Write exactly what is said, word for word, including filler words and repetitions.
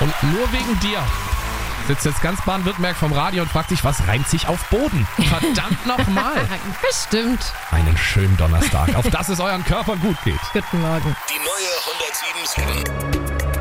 Und nur wegen dir sitzt jetzt ganz Baden-Württemberg vom Radio und fragt sich, was reimt sich auf Boden? Verdammt nochmal. Bestimmt. Einen schönen Donnerstag, auf dass es euren Körper gut geht. Guten Morgen. Die neue hundertsieben Komma sieben.